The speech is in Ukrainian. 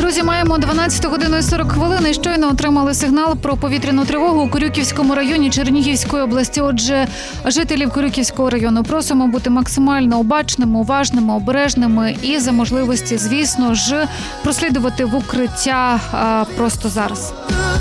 Друзі, маємо 12 годину і 40 хвилин і щойно отримали сигнал про повітряну тривогу у Корюківському районі Чернігівської області. Отже, жителів Корюківського району просимо бути максимально обачними, уважними, обережними і за можливості, звісно ж, прослідувати в укриття просто зараз.